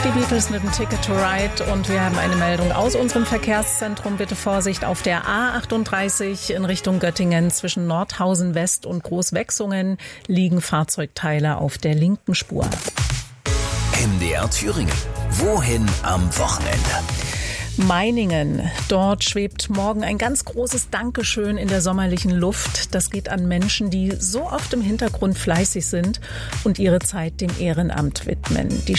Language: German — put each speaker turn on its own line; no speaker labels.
Die Beatles mit dem Ticket to Ride und wir haben eine Meldung aus unserem Verkehrszentrum. Bitte Vorsicht auf der A38 in Richtung Göttingen zwischen Nordhausen West und Großwechsungen liegen Fahrzeugteile auf der linken Spur.
MDR Thüringen. Wohin am Wochenende?
Meiningen. Dort schwebt morgen ein ganz großes Dankeschön in der sommerlichen Luft. Das geht an Menschen, die so oft im Hintergrund fleißig sind und ihre Zeit dem Ehrenamt widmen. Die